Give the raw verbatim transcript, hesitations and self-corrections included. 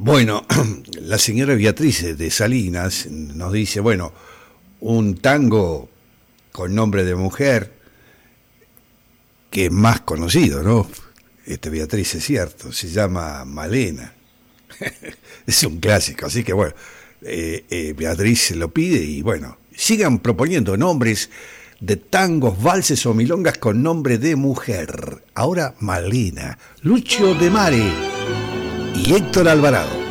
Bueno, la señora Beatriz de Salinas nos dice, bueno, un tango con nombre de mujer, que es más conocido, ¿no? Este Beatriz es cierto, se llama Malena. Es un clásico, así que bueno, eh, eh, Beatriz lo pide y bueno, sigan proponiendo nombres de tangos, valses o milongas con nombre de mujer. Ahora Malena, Lucio De Mare y Héctor Alvarado.